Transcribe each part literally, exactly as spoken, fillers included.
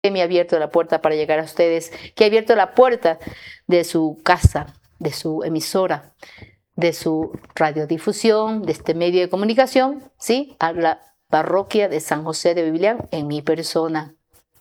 que me ha abierto la puerta para llegar a ustedes, que ha abierto la puerta de su casa, de su emisora, de su radiodifusión, de este medio de comunicación, ¿sí? A la parroquia de San José de Biblián en mi persona.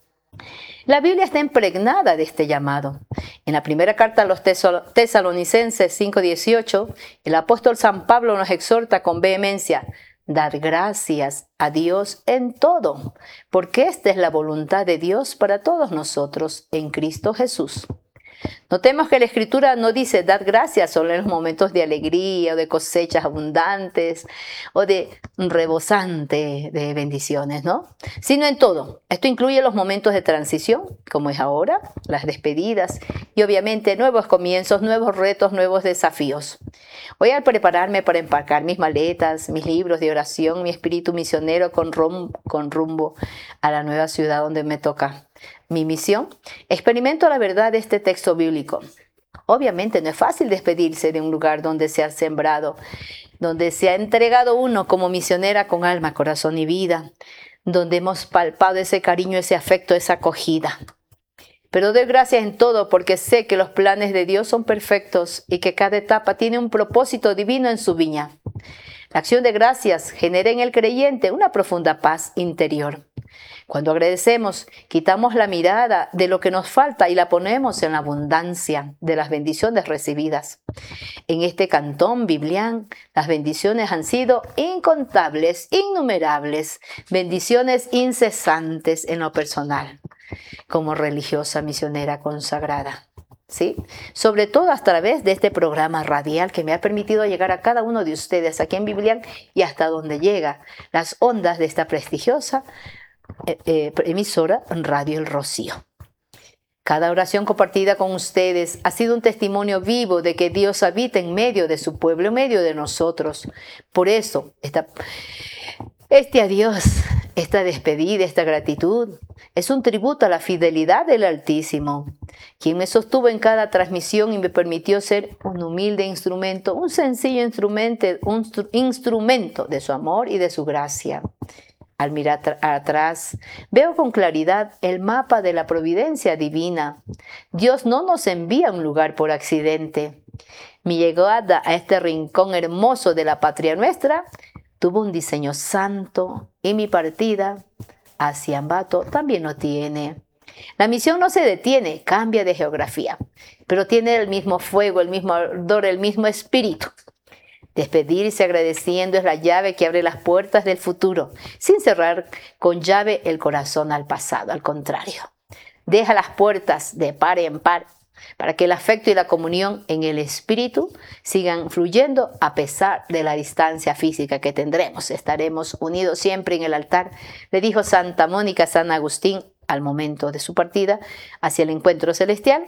La Biblia está impregnada de este llamado. En la primera carta a los Tesalonicenses cinco dieciocho, el apóstol San Pablo nos exhorta con vehemencia: dar gracias a Dios en todo, porque esta es la voluntad de Dios para todos nosotros en Cristo Jesús. Notemos que la Escritura no dice dar gracias solo en los momentos de alegría o de cosechas abundantes o de rebosante de bendiciones, ¿no? Sino en todo. Esto incluye los momentos de transición, como es ahora, las despedidas y obviamente nuevos comienzos, nuevos retos, nuevos desafíos. Hoy, al prepararme para empacar mis maletas, mis libros de oración, mi espíritu misionero con rumbo, con rumbo a la nueva ciudad donde me toca mi misión, experimento la verdad de este texto bíblico. Obviamente no es fácil despedirse de un lugar donde se ha sembrado, donde se ha entregado uno como misionera con alma, corazón y vida, donde hemos palpado ese cariño, ese afecto, esa acogida. Pero doy gracias en todo porque sé que los planes de Dios son perfectos y que cada etapa tiene un propósito divino en su viña. La acción de gracias genera en el creyente una profunda paz interior. Cuando agradecemos, quitamos la mirada de lo que nos falta y la ponemos en la abundancia de las bendiciones recibidas. En este cantón Biblián, las bendiciones han sido incontables, innumerables, bendiciones incesantes en lo personal, como religiosa misionera consagrada. ¿Sí? Sobre todo a través de este programa radial que me ha permitido llegar a cada uno de ustedes aquí en Biblián y hasta donde llega las ondas de esta prestigiosa eh, eh, emisora Radio El Rocío. Cada oración compartida con ustedes ha sido un testimonio vivo de que Dios habita en medio de su pueblo, en medio de nosotros. Por eso, esta, este adiós, esta despedida, esta gratitud, es un tributo a la fidelidad del Altísimo, quien me sostuvo en cada transmisión y me permitió ser un humilde instrumento, un sencillo instrumento, un instrumento de su amor y de su gracia. Al mirar atrás, veo con claridad el mapa de la providencia divina. Dios no nos envía a un lugar por accidente. Mi llegada a este rincón hermoso de la patria nuestra tuvo un diseño santo y mi partida hacia Ambato también lo tiene. La misión no se detiene, cambia de geografía, pero tiene el mismo fuego, el mismo ardor, el mismo espíritu. Despedirse agradeciendo es la llave que abre las puertas del futuro, sin cerrar con llave el corazón al pasado, al contrario. Deja las puertas de par en par para que el afecto y la comunión en el espíritu sigan fluyendo a pesar de la distancia física que tendremos. Estaremos unidos siempre en el altar, le dijo Santa Mónica San Agustín al momento de su partida hacia el encuentro celestial.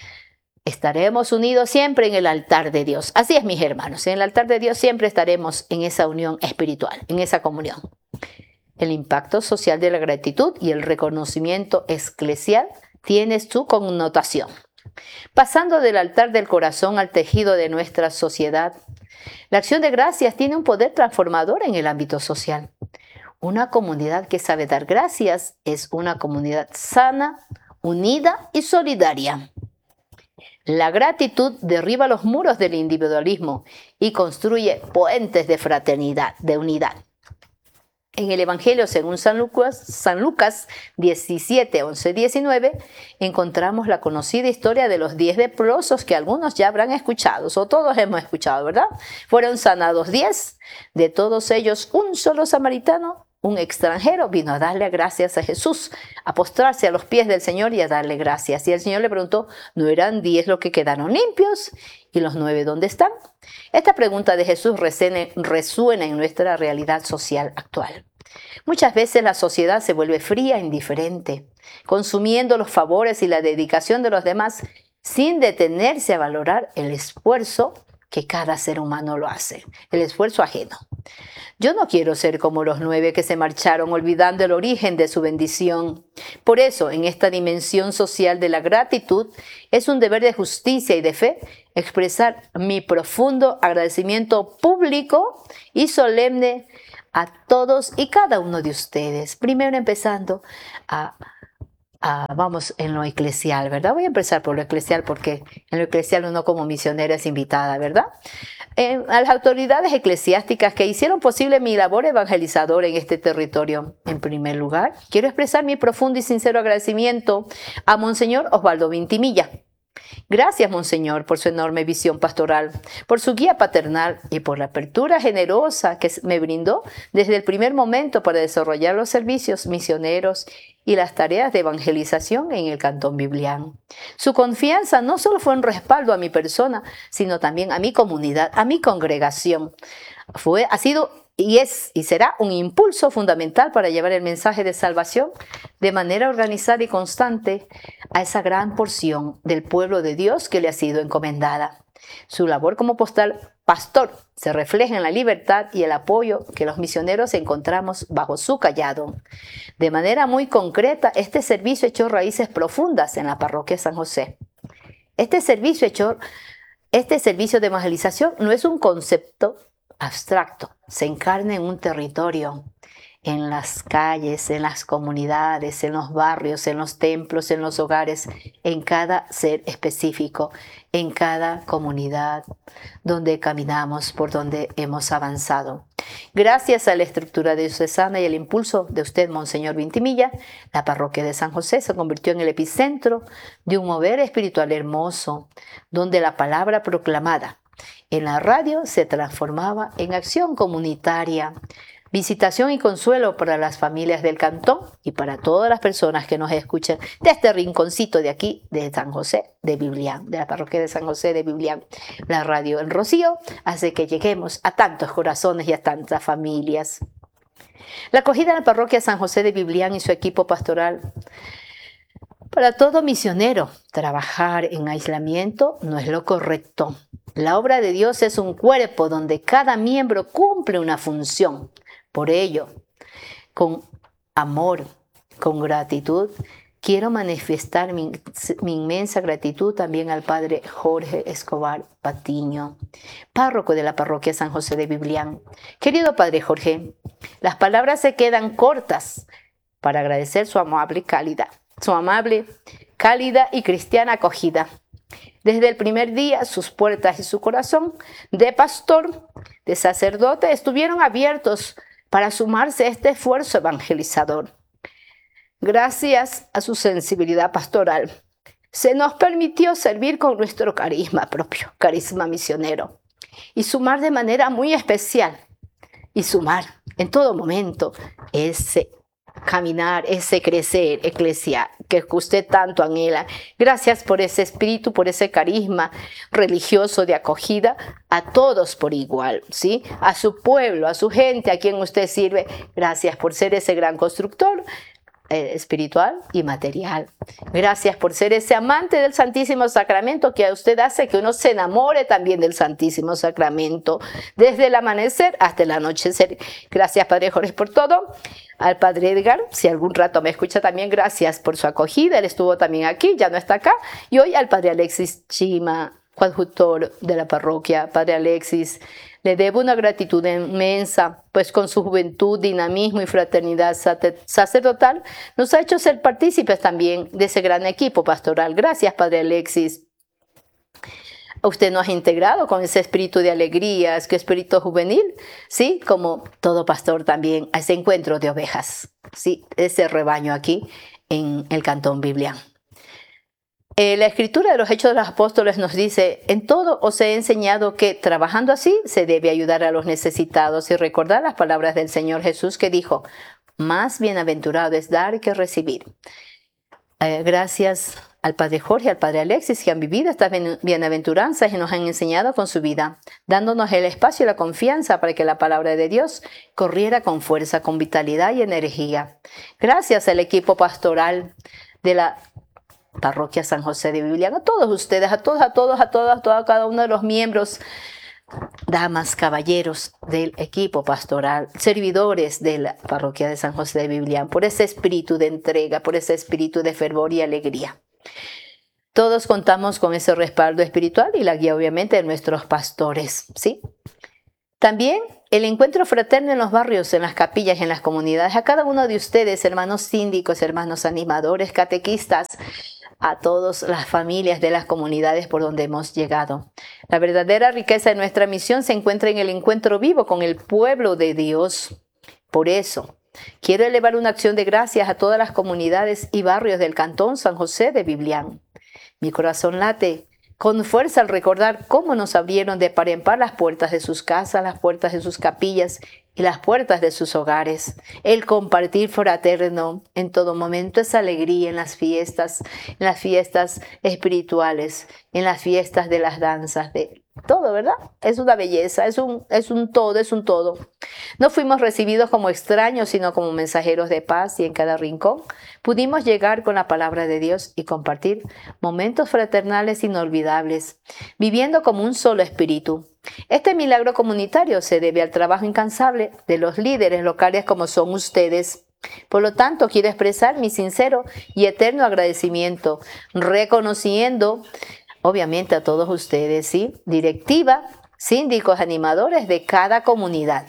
Estaremos unidos siempre en el altar de Dios. Así es, mis hermanos, en el altar de Dios siempre estaremos en esa unión espiritual, en esa comunión. El impacto social de la gratitud y el reconocimiento eclesial tiene su connotación. Pasando del altar del corazón al tejido de nuestra sociedad, la acción de gracias tiene un poder transformador en el ámbito social. Una comunidad que sabe dar gracias es una comunidad sana, unida y solidaria. La gratitud derriba los muros del individualismo y construye puentes de fraternidad, de unidad. En el Evangelio según San Lucas, San Lucas diecisiete, once, diecinueve, encontramos la conocida historia de los diez leprosos que algunos ya habrán escuchado, o todos hemos escuchado, ¿verdad? Fueron sanados diez, de todos ellos un solo samaritano, un extranjero, vino a darle gracias a Jesús, a postrarse a los pies del Señor y a darle gracias. Y el Señor le preguntó, ¿no eran diez los que quedaron limpios? ¿Y los nueve dónde están? Esta pregunta de Jesús resuena, resuena en nuestra realidad social actual. Muchas veces la sociedad se vuelve fría e indiferente, consumiendo los favores y la dedicación de los demás sin detenerse a valorar el esfuerzo que cada ser humano lo hace, el esfuerzo ajeno. Yo no quiero ser como los nueve que se marcharon olvidando el origen de su bendición. Por eso, en esta dimensión social de la gratitud, es un deber de justicia y de fe expresar mi profundo agradecimiento público y solemne a todos y cada uno de ustedes. Primero empezando a Ah, vamos en lo eclesial, ¿verdad? Voy a empezar por lo eclesial porque en lo eclesial uno como misionera es invitada, ¿verdad? Eh, a las autoridades eclesiásticas que hicieron posible mi labor evangelizadora en este territorio. En primer lugar, quiero expresar mi profundo y sincero agradecimiento a Monseñor Osvaldo Vintimilla. Gracias, Monseñor, por su enorme visión pastoral, por su guía paternal y por la apertura generosa que me brindó desde el primer momento para desarrollar los servicios misioneros y las tareas de evangelización en el Cantón Biblián. Su confianza no solo fue un respaldo a mi persona, sino también a mi comunidad, a mi congregación. Fue, ha sido y es y será un impulso fundamental para llevar el mensaje de salvación de manera organizada y constante a esa gran porción del pueblo de Dios que le ha sido encomendada. Su labor como postal, pastor se refleja en la libertad y el apoyo que los misioneros encontramos bajo su cayado. De manera muy concreta, este servicio echó raíces profundas en la parroquia San José. Este servicio echó, este servicio de evangelización no es un concepto abstracto, se encarna en un territorio, en las calles, en las comunidades, en los barrios, en los templos, en los hogares, en cada ser específico, en cada comunidad donde caminamos, por donde hemos avanzado. Gracias a la estructura diocesana y el impulso de usted, Monseñor Vintimilla, la parroquia de San José se convirtió en el epicentro de un mover espiritual hermoso, donde la palabra proclamada en la radio se transformaba en acción comunitaria, visitación y consuelo para las familias del cantón y para todas las personas que nos escuchan de este rinconcito de aquí, de San José de Biblián, de la parroquia de San José de Biblián. La radio en Rocío hace que lleguemos a tantos corazones y a tantas familias. La acogida de la parroquia San José de Biblián y su equipo pastoral. Para todo misionero, trabajar en aislamiento no es lo correcto. La obra de Dios es un cuerpo donde cada miembro cumple una función. Por ello, con amor, con gratitud, quiero manifestar mi, mi inmensa gratitud también al padre Jorge Escobar Patiño, párroco de la parroquia San José de Biblián. Querido padre Jorge, las palabras se quedan cortas para agradecer su amable cálida, su amable, cálida y cristiana acogida. Desde el primer día, sus puertas y su corazón de pastor, de sacerdote, estuvieron abiertos para sumarse a este esfuerzo evangelizador. Gracias a su sensibilidad pastoral, se nos permitió servir con nuestro carisma propio, carisma misionero, y sumar de manera muy especial, y sumar en todo momento ese caminar, ese crecer eclesial que usted tanto anhela. Gracias por ese espíritu, por ese carisma religioso de acogida a todos por igual, ¿sí? A su pueblo, a su gente, a quien usted sirve. Gracias por ser ese gran constructor eh, espiritual y material. Gracias por ser ese amante del Santísimo Sacramento que a usted hace que uno se enamore también del Santísimo Sacramento desde el amanecer hasta el anochecer. Gracias, Padre Jorge, por todo. Al Padre Edgar, si algún rato me escucha también, gracias por su acogida. Él estuvo también aquí, ya no está acá. Y hoy al Padre Alexis Chima, coadjutor de la parroquia. Padre Alexis, le debo una gratitud inmensa, pues con su juventud, dinamismo y fraternidad sacerdotal, nos ha hecho ser partícipes también de ese gran equipo pastoral. Gracias, Padre Alexis. Usted nos ha integrado con ese espíritu de alegría, ese espíritu juvenil, ¿sí? Como todo pastor también, a ese encuentro de ovejas, ¿sí? Ese rebaño aquí en el Cantón Biblián. Eh, la escritura de los Hechos de los Apóstoles nos dice: en todo os he enseñado que trabajando así se debe ayudar a los necesitados, y recordar las palabras del Señor Jesús que dijo: más bienaventurado es dar que recibir. Eh, gracias al Padre Jorge, al Padre Alexis, que han vivido estas bienaventuranzas y nos han enseñado con su vida, dándonos el espacio y la confianza para que la palabra de Dios corriera con fuerza, con vitalidad y energía. Gracias al equipo pastoral de la Parroquia San José de Biblián, a todos ustedes, a todos, a todos, a todas, a todos, a cada uno de los miembros, damas, caballeros del equipo pastoral, servidores de la Parroquia de San José de Biblián, por ese espíritu de entrega, por ese espíritu de fervor y alegría. Todos contamos con ese respaldo espiritual y la guía, obviamente, de nuestros pastores, ¿sí? También el encuentro fraterno en los barrios, en las capillas, en las comunidades, a cada uno de ustedes, hermanos síndicos, hermanos animadores, catequistas, a todas las familias de las comunidades por donde hemos llegado. La verdadera riqueza de nuestra misión se encuentra en el encuentro vivo con el pueblo de Dios. Por eso, quiero elevar una acción de gracias a todas las comunidades y barrios del Cantón San José de Biblián. Mi corazón late con fuerza al recordar cómo nos abrieron de par en par las puertas de sus casas, las puertas de sus capillas y las puertas de sus hogares. El compartir fraterno en todo momento es alegría en las fiestas, en las fiestas espirituales, en las fiestas de las danzas, de todo, ¿verdad? Es una belleza, es un, es un todo, es un todo. No fuimos recibidos como extraños, sino como mensajeros de paz, y en cada rincón pudimos llegar con la palabra de Dios y compartir momentos fraternales inolvidables, viviendo como un solo espíritu. Este milagro comunitario se debe al trabajo incansable de los líderes locales como son ustedes. Por lo tanto, quiero expresar mi sincero y eterno agradecimiento, reconociendo obviamente a todos ustedes, ¿sí? Directiva, síndicos, animadores de cada comunidad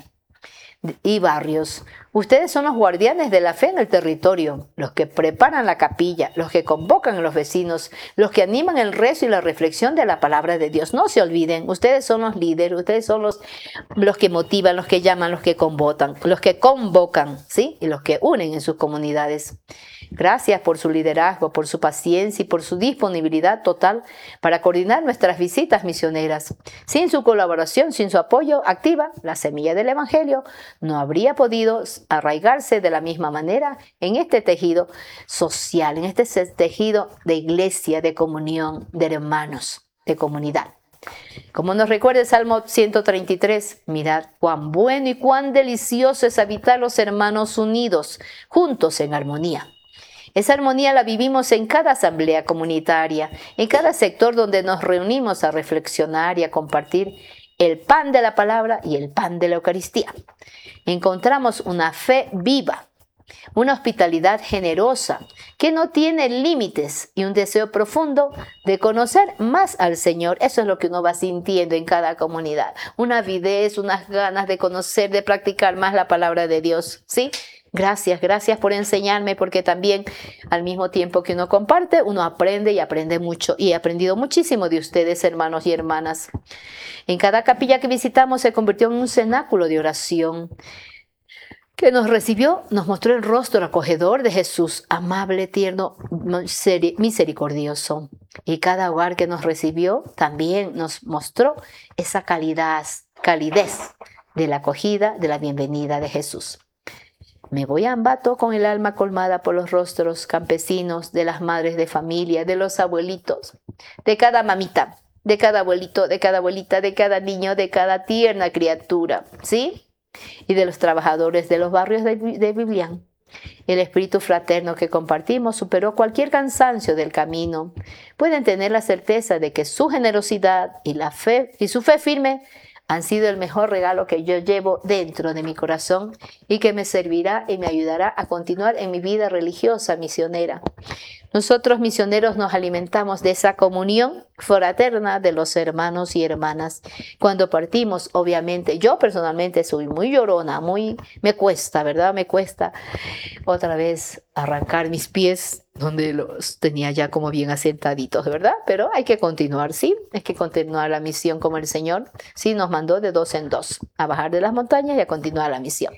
y barrios. Ustedes son los guardianes de la fe en el territorio, los que preparan la capilla, los que convocan a los vecinos, los que animan el rezo y la reflexión de la palabra de Dios. No se olviden, ustedes son los líderes, ustedes son los, los que motivan, los que llaman, los que convocan, los que convocan, ¿sí? Y los que unen en sus comunidades. Gracias por su liderazgo, por su paciencia y por su disponibilidad total para coordinar nuestras visitas misioneras. Sin su colaboración, sin su apoyo activa, la semilla del Evangelio no habría podido arraigarse de la misma manera en este tejido social, en este tejido de iglesia, de comunión, de hermanos, de comunidad. Como nos recuerda el Salmo ciento treinta y tres, mirad cuán bueno y cuán delicioso es habitar los hermanos unidos, juntos en armonía. Esa armonía la vivimos en cada asamblea comunitaria, en cada sector donde nos reunimos a reflexionar y a compartir el pan de la palabra y el pan de la Eucaristía. Encontramos una fe viva, una hospitalidad generosa que no tiene límites y un deseo profundo de conocer más al Señor. Eso es lo que uno va sintiendo en cada comunidad. Una avidez, unas ganas de conocer, de practicar más la palabra de Dios, ¿sí? Gracias, gracias por enseñarme, porque también al mismo tiempo que uno comparte, uno aprende y aprende mucho. Y he aprendido muchísimo de ustedes, hermanos y hermanas. En cada capilla que visitamos se convirtió en un cenáculo de oración que nos recibió, nos mostró el rostro acogedor de Jesús, amable, tierno, misericordioso. Y cada hogar que nos recibió también nos mostró esa calidad, calidez de la acogida, de la bienvenida de Jesús. Me voy a Ambato con el alma colmada por los rostros campesinos de las madres de familia, de los abuelitos, de cada mamita, de cada abuelito, de cada abuelita, de cada niño, de cada tierna criatura, ¿sí? Y de los trabajadores de los barrios de, de Biblián. El espíritu fraterno que compartimos superó cualquier cansancio del camino. Pueden tener la certeza de que su generosidad y la fe y su fe firme han sido el mejor regalo que yo llevo dentro de mi corazón y que me servirá y me ayudará a continuar en mi vida religiosa misionera. Nosotros misioneros nos alimentamos de esa comunión fraterna de los hermanos y hermanas. Cuando partimos, obviamente, yo personalmente soy muy llorona, muy, me cuesta, ¿verdad? Me cuesta otra vez arrancar mis pies donde los tenía ya como bien asentaditos, ¿verdad? Pero hay que continuar, ¿sí? Hay que continuar la misión como el Señor, sí, nos mandó de dos en dos, a bajar de las montañas y a continuar la misión.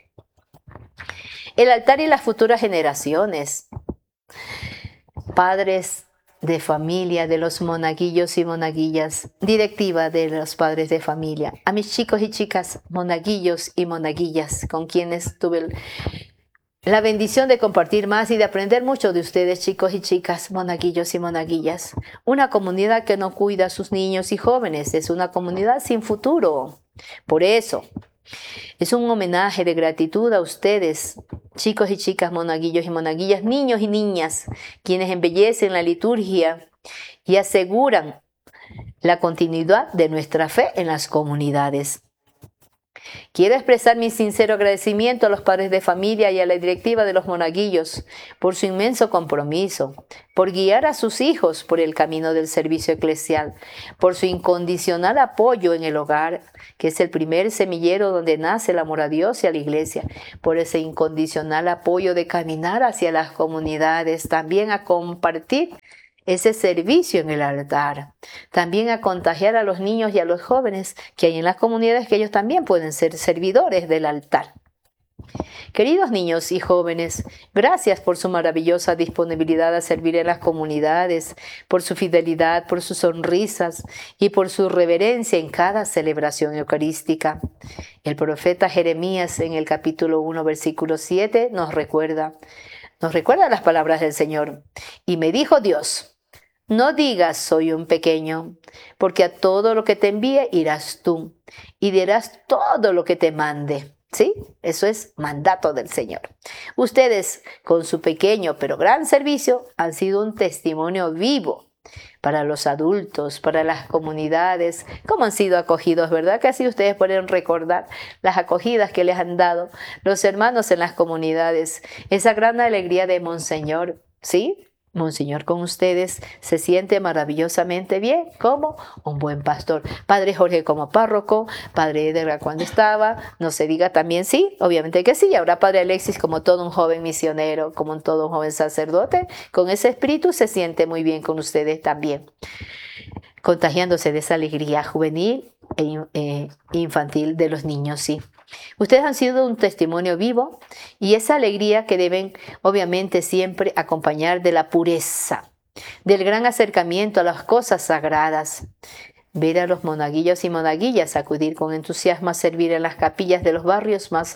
El altar y las futuras generaciones. Padres de familia, de los monaguillos y monaguillas, directiva de los padres de familia, a mis chicos y chicas, monaguillos y monaguillas, con quienes tuve la bendición de compartir más y de aprender mucho de ustedes, chicos y chicas, monaguillos y monaguillas. Una comunidad que no cuida a sus niños y jóvenes es una comunidad sin futuro. Por eso, es un homenaje de gratitud a ustedes, chicos y chicas, monaguillos y monaguillas, niños y niñas, quienes embellecen la liturgia y aseguran la continuidad de nuestra fe en las comunidades. Quiero expresar mi sincero agradecimiento a los padres de familia y a la directiva de los monaguillos por su inmenso compromiso, por guiar a sus hijos por el camino del servicio eclesial, por su incondicional apoyo en el hogar, que es el primer semillero donde nace el amor a Dios y a la iglesia, por ese incondicional apoyo de caminar hacia las comunidades, también a compartir ese servicio en el altar, también a contagiar a los niños y a los jóvenes que hay en las comunidades, que ellos también pueden ser servidores del altar. Queridos niños y jóvenes, gracias por su maravillosa disponibilidad a servir en las comunidades, por su fidelidad, por sus sonrisas y por su reverencia en cada celebración eucarística. El profeta Jeremías en el capítulo uno, versículo siete nos recuerda, nos recuerda las palabras del Señor. Y me dijo Dios: no digas soy un pequeño, porque a todo lo que te envíe irás tú y dirás todo lo que te mande. ¿Sí? Eso es mandato del Señor. Ustedes, con su pequeño pero gran servicio, han sido un testimonio vivo para los adultos, para las comunidades, cómo han sido acogidos, ¿verdad? Que así ustedes pueden recordar las acogidas que les han dado los hermanos en las comunidades, esa gran alegría de Monseñor, ¿sí? Monseñor con ustedes se siente maravillosamente bien como un buen pastor. Padre Jorge como párroco, Padre Edgar cuando estaba, no se diga también sí, obviamente que sí. Y ahora Padre Alexis como todo un joven misionero, como un todo un joven sacerdote, con ese espíritu se siente muy bien con ustedes también, contagiándose de esa alegría juvenil e eh, infantil de los niños, sí. Ustedes han sido un testimonio vivo y esa alegría que deben obviamente siempre acompañar de la pureza, del gran acercamiento a las cosas sagradas. Ver a los monaguillos y monaguillas acudir con entusiasmo a servir en las capillas de los barrios más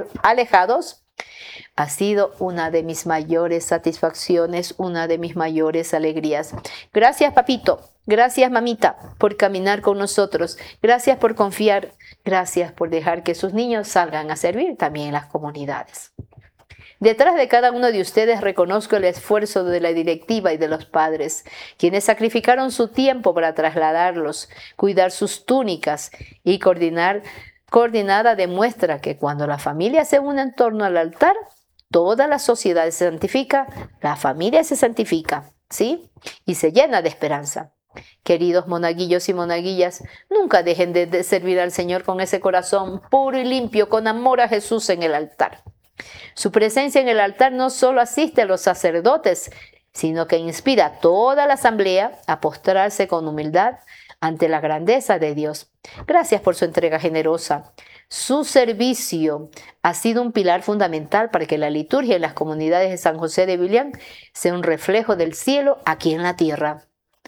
alejados ha sido una de mis mayores satisfacciones, una de mis mayores alegrías. Gracias, papito. Gracias, mamita, por caminar con nosotros. Gracias por confiar. Gracias por dejar que sus niños salgan a servir también en las comunidades. Detrás de cada uno de ustedes reconozco el esfuerzo de la directiva y de los padres, quienes sacrificaron su tiempo para trasladarlos, cuidar sus túnicas y coordinar. Coordinada demuestra que cuando la familia se une en torno al altar, toda la sociedad se santifica, la familia se santifica, ¿sí? Y se llena de esperanza. Queridos monaguillos y monaguillas, nunca dejen de, de servir al Señor con ese corazón puro y limpio, con amor a Jesús en el altar. Su presencia en el altar no solo asiste a los sacerdotes, sino que inspira a toda la asamblea a postrarse con humildad ante la grandeza de Dios. Gracias por su entrega generosa. Su servicio ha sido un pilar fundamental para que la liturgia en las comunidades de San José de Biblián sea un reflejo del cielo aquí en la tierra.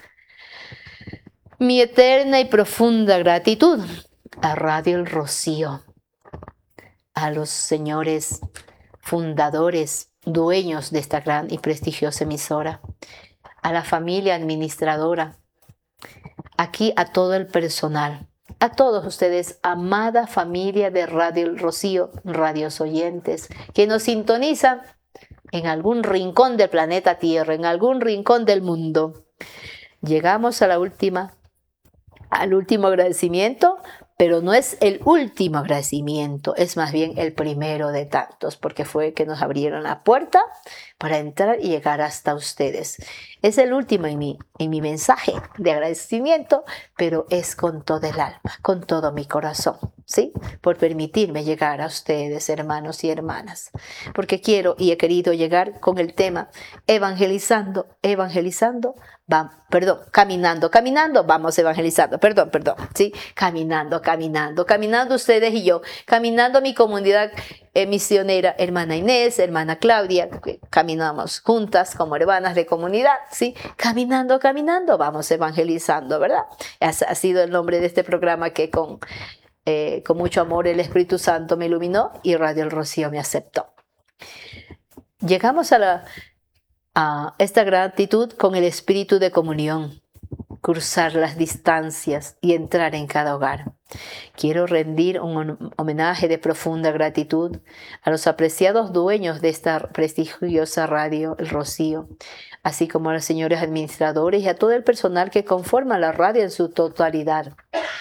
Mi eterna y profunda gratitud a Radio El Rocío, a los señores fundadores, dueños de esta gran y prestigiosa emisora, a la familia administradora, aquí a todo el personal, a todos ustedes, amada familia de Radio El Rocío, radios oyentes, que nos sintonizan en algún rincón del planeta Tierra, en algún rincón del mundo. Llegamos a la última, al último agradecimiento, pero no es el último agradecimiento, es más bien el primero de tantos, porque fue que nos abrieron la puerta para entrar y llegar hasta ustedes. Es el último en mi, en mi mensaje de agradecimiento, pero es con todo el alma, con todo mi corazón, ¿sí? Por permitirme llegar a ustedes, hermanos y hermanas, porque quiero y he querido llegar con el tema evangelizando, evangelizando, vamos, perdón, caminando, caminando, vamos evangelizando, perdón, perdón, ¿sí? Caminando, caminando, caminando ustedes y yo, caminando mi comunidad eh, misionera, hermana Inés, hermana Claudia, que caminamos juntas como hermanas de comunidad, ¿sí? Caminando, caminando, vamos evangelizando, ¿verdad? Ha, ha sido el nombre de este programa que con, eh, con mucho amor el Espíritu Santo me iluminó y Radio El Rocío me aceptó. Llegamos a, la, a esta gratitud con el espíritu de comunión, cruzar las distancias y entrar en cada hogar. Quiero rendir un homenaje de profunda gratitud a los apreciados dueños de esta prestigiosa radio, El Rocío, así como a los señores administradores y a todo el personal que conforma la radio en su totalidad.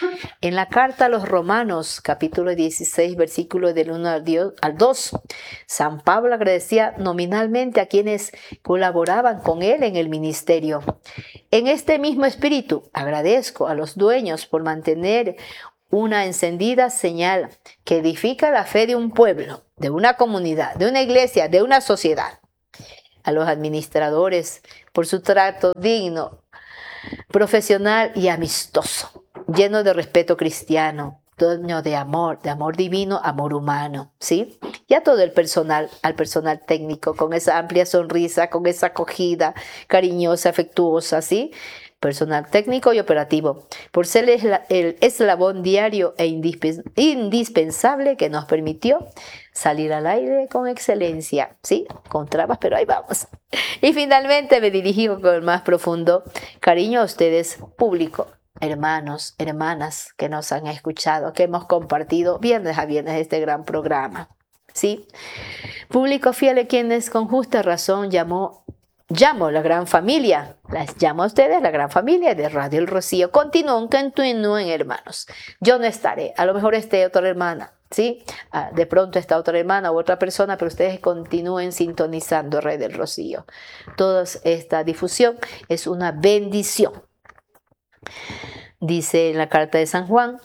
En la carta a los Romanos, capítulo dieciséis, versículo del uno al dos, San Pablo agradecía nominalmente a quienes colaboraban con él en el ministerio. En este mismo espíritu, agradezco a los dueños por mantener una encendida señal que edifica la fe de un pueblo, de una comunidad, de una iglesia, de una sociedad. A los administradores por su trato digno, profesional y amistoso, lleno de respeto cristiano, lleno de amor, de amor divino, amor humano, ¿sí? Y a todo el personal, al personal técnico, con esa amplia sonrisa, con esa acogida cariñosa, afectuosa, ¿sí? Personal técnico y operativo, por ser el eslabón diario e indispensable que nos permitió salir al aire con excelencia, sí, con trabas, pero ahí vamos. Y finalmente me dirijo con el más profundo cariño a ustedes, público, hermanos, hermanas que nos han escuchado, que hemos compartido viernes a viernes este gran programa, sí. Público fiel a quienes con justa razón llamó Llamo la gran familia, las llamo a ustedes la gran familia de Radio El Rocío. Continúen, continúen, hermanos. Yo no estaré, a lo mejor esté otra hermana, ¿sí? Ah, de pronto está otra hermana u otra persona, pero ustedes continúen sintonizando Radio El Rocío. Toda esta difusión es una bendición. Dice en la carta de San Juan,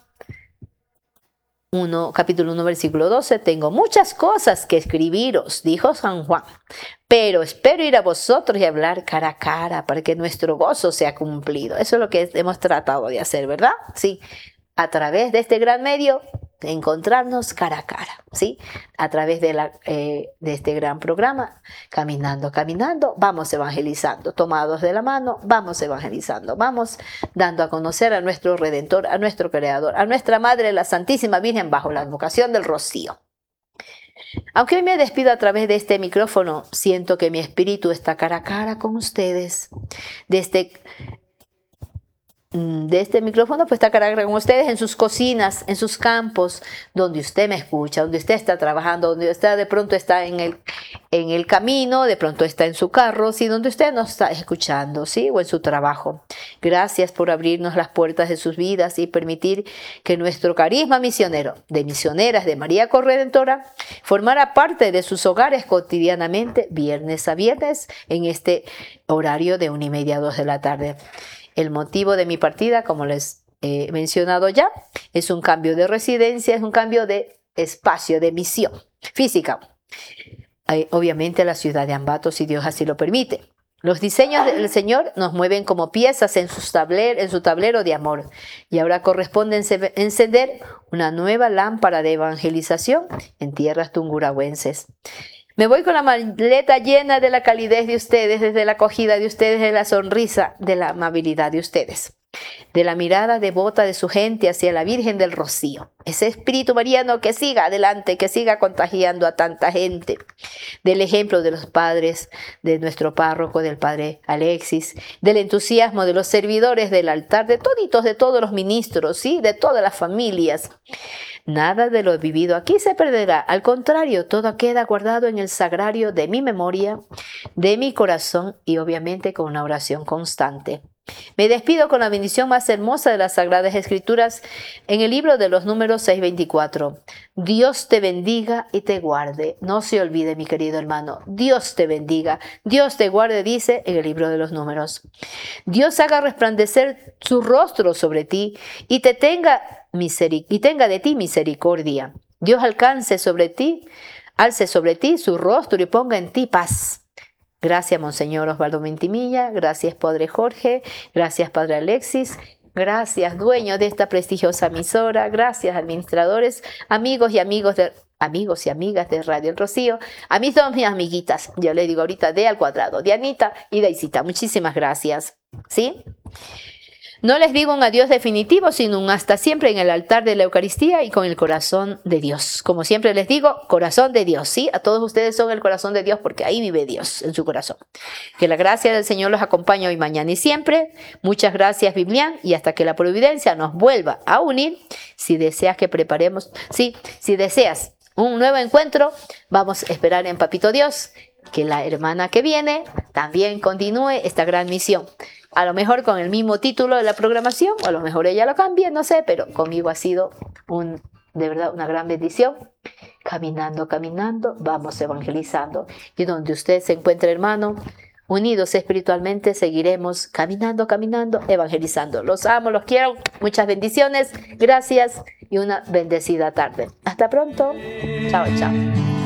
uno, capítulo uno, versículo doce, tengo muchas cosas que escribiros, dijo San Juan, pero espero ir a vosotros y hablar cara a cara para que nuestro gozo sea cumplido. Eso es lo que hemos tratado de hacer, ¿verdad? Sí, a través de este gran medio, de encontrarnos cara a cara, ¿sí? A través de, la, eh, de este gran programa, caminando, caminando, vamos evangelizando, tomados de la mano, vamos evangelizando, vamos dando a conocer a nuestro Redentor, a nuestro Creador, a nuestra Madre, la Santísima Virgen, bajo la advocación del Rocío. Aunque hoy me despido a través de este micrófono, siento que mi espíritu está cara a cara con ustedes. De este, de este micrófono, pues está cara a cara con ustedes en sus cocinas, en sus campos, donde usted me escucha, donde usted está trabajando, donde usted de pronto está en el, en el camino, de pronto está en su carro, ¿sí? Donde usted nos está escuchando, ¿sí? O en su trabajo. Gracias por abrirnos las puertas de sus vidas y permitir que nuestro carisma misionero de misioneras de María Corredentora formara parte de sus hogares cotidianamente, viernes a viernes, en este horario de una y media a dos de la tarde. El motivo de mi partida, como les he mencionado ya, es un cambio de residencia, es un cambio de espacio, de misión física. Obviamente la ciudad de Ambato, si Dios así lo permite. Los diseños del Señor nos mueven como piezas en, sus tabler, en su tablero de amor. Y ahora corresponde encender una nueva lámpara de evangelización en tierras tungurahüenses. Me voy con la maleta llena de la calidez de ustedes, desde la acogida de ustedes, de la sonrisa, de la amabilidad de ustedes, de la mirada devota de su gente hacia la Virgen del Rocío. Ese espíritu mariano que siga adelante, que siga contagiando a tanta gente. Del ejemplo de los padres, de nuestro párroco, del padre Alexis, del entusiasmo de los servidores del altar, de toditos, de todos los ministros, ¿sí? De todas las familias. Nada de lo vivido aquí se perderá. Al contrario, todo queda guardado en el sagrario de mi memoria, de mi corazón y obviamente con una oración constante. Me despido con la bendición más hermosa de las Sagradas Escrituras en el libro de los Números seis veinticuatro. Dios te bendiga y te guarde. No se olvide, mi querido hermano. Dios te bendiga. Dios te guarde, dice en el libro de los Números. Dios haga resplandecer su rostro sobre ti y te tenga miseric- y tenga de ti misericordia. Dios alcance sobre ti, alce sobre ti su rostro y ponga en ti paz. Gracias, Monseñor Osvaldo Ventimilla. Gracias, Padre Jorge. Gracias, Padre Alexis. Gracias, dueño de esta prestigiosa emisora. Gracias, administradores, amigos y amigos de amigos y amigas de Radio El Rocío. A mí son mis amiguitas. Yo le digo ahorita D al cuadrado, Dianita y Daisita. Muchísimas gracias. ¿Sí? No les digo un adiós definitivo, sino un hasta siempre en el altar de la Eucaristía y con el corazón de Dios. Como siempre les digo, corazón de Dios, ¿sí? A todos ustedes son el corazón de Dios porque ahí vive Dios en su corazón. Que la gracia del Señor los acompañe hoy, mañana y siempre. Muchas gracias, Biblián, y hasta que la providencia nos vuelva a unir, si deseas que preparemos, sí, si deseas un nuevo encuentro, vamos a esperar en Papito Dios que la hermana que viene también continúe esta gran misión. A lo mejor con el mismo título de la programación, o a lo mejor ella lo cambie, no sé, pero conmigo ha sido un, de verdad una gran bendición. Caminando, caminando, vamos evangelizando. Y donde usted se encuentre, hermano, unidos espiritualmente, seguiremos caminando, caminando, evangelizando. Los amo, los quiero. Muchas bendiciones. Gracias y una bendecida tarde. Hasta pronto. Chao, chao.